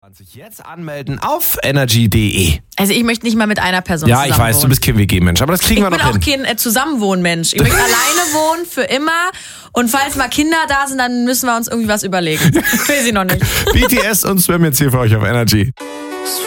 Jetzt anmelden auf energy.de. Also ich möchte nicht mal mit einer Person Ja, zusammen ich weiß, wohnen. du bist kein WG-Mensch, aber das kriegen wir noch hin. Ich bin auch kein Zusammenwohnmensch. Ich möchte alleine wohnen für immer. Und falls mal Kinder da sind, dann müssen wir uns irgendwie was überlegen. Will sie noch nicht. BTS und Swim jetzt hier für euch auf Energy.